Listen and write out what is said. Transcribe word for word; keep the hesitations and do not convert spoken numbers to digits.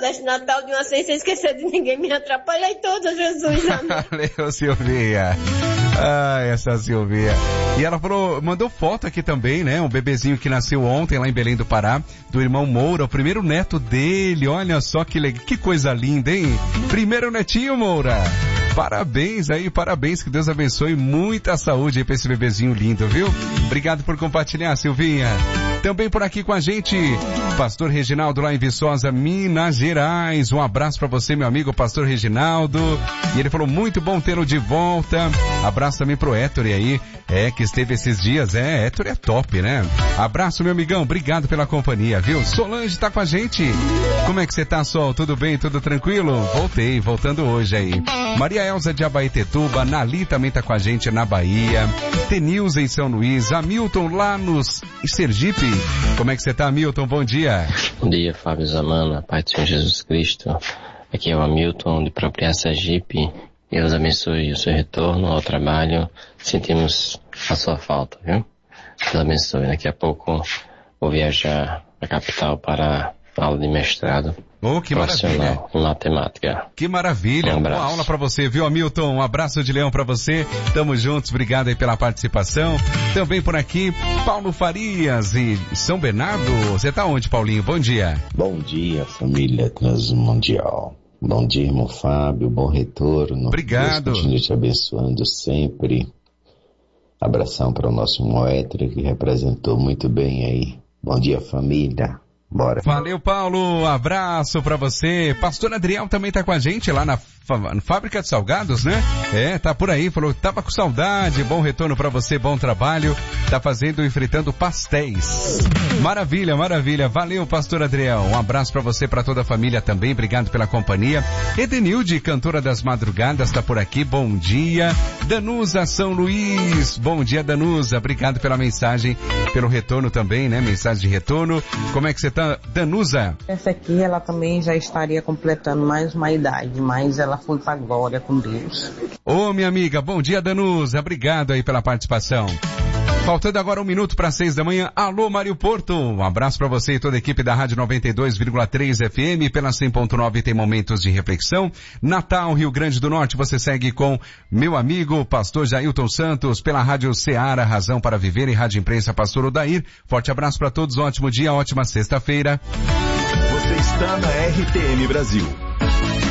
desse Natal de uma sem esquecer de ninguém, me atrapalhei toda, Jesus, amém. Valeu, Silvinha. Ai, essa Silvinha. E ela falou, mandou foto aqui também, né? Um bebezinho que nasceu ontem lá em Belém do Pará, do irmão Moura, o primeiro neto dele. Olha só que legal, que coisa linda, hein? Primeiro netinho, Moura. Parabéns aí, parabéns, que Deus abençoe, muita saúde aí pra esse bebezinho lindo, viu? Obrigado por compartilhar, Silvinha. Também por aqui com a gente, Pastor Reginaldo lá em Viçosa, Minas Gerais. Um abraço pra você, meu amigo Pastor Reginaldo. E ele falou, muito bom tê-lo de volta. Abraço também pro Héctor aí, é, que esteve esses dias. É, Héctor é top, né? Abraço, meu amigão, obrigado pela companhia, viu? Solange tá com a gente. Como é que você tá, Sol? Tudo bem? Tudo tranquilo? Voltei, voltando hoje aí. Maria Elza de Abaetetuba, Nali também tá com a gente na Bahia. Tenilza em São Luís, Hamilton lá nos Sergipe. Como é que você tá, Hamilton? Bom dia. Bom dia, Fábio Zamana, Pai do Senhor Jesus Cristo. Aqui é o Hamilton de Propriedade Sergipe. Deus abençoe o seu retorno ao trabalho. Sentimos a sua falta, viu? Deus abençoe. Daqui a pouco vou viajar para a capital para a aula de mestrado. Oh, que maravilha. Em matemática. Que maravilha. Um Boa aula pra você, viu, Hamilton? Um abraço de leão pra você. Tamo juntos. Obrigado aí pela participação. Também por aqui, Paulo Farias e São Bernardo. Você tá onde, Paulinho? Bom dia. Bom dia, família Transmundial. Bom dia, irmão Fábio. Bom retorno. Obrigado. Deus continue te abençoando sempre. Abração para o nosso Moetra, que representou muito bem aí. Bom dia, família. Bora. Valeu, Paulo. Abraço pra você. Pastor Adriel também tá com a gente lá na, na Fábrica de Salgados, né? É, tá por aí. Falou, tava com saudade. Bom retorno pra você, bom trabalho. Tá fazendo e fritando pastéis. Maravilha, maravilha. Valeu, Pastor Adriel. Um abraço pra você, pra toda a família também. Obrigado pela companhia. Edenilde, cantora das madrugadas, tá por aqui. Bom dia. Danusa São Luís. Bom dia, Danusa. Obrigado pela mensagem, pelo retorno também, né? Mensagem de retorno. Como é que você tá, Danusa? Essa aqui, ela também já estaria completando mais uma idade, mas ela foi pra glória com Deus. Ô, minha amiga, bom dia, Danusa. Obrigado aí pela participação. Faltando agora um minuto para seis da manhã. Alô, Mário Porto. Um abraço para você e toda a equipe da Rádio noventa e dois vírgula três F M. Pela cem ponto nove tem momentos de reflexão. Natal, Rio Grande do Norte, você segue com meu amigo, pastor Jailton Santos, pela Rádio Ceará, Razão para Viver, e Rádio Imprensa, pastor Odair. Forte abraço para todos, um ótimo dia, ótima sexta-feira. Você está na R T M Brasil.